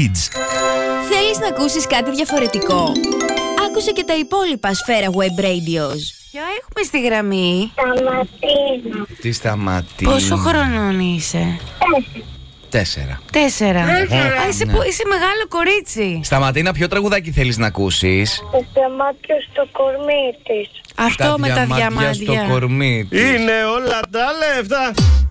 Kids. Θέλεις να ακούσεις κάτι διαφορετικό? Άκουσε και τα υπόλοιπα Σφαίρα Web Radios. Ποια έχουμε στη γραμμή? Σταματίνα. Τι Σταματίνα? Πόσο χρονών είσαι? 4. 4. Είσαι μεγάλο κορίτσι. Σταματίνα, ποιο τραγουδάκι θέλεις να ακούσεις? Το διαμάτιο στο κορμί της. Αυτό με τα διαμάντια διαμάντια. στο κορμί της. Είναι όλα τα λεφτά.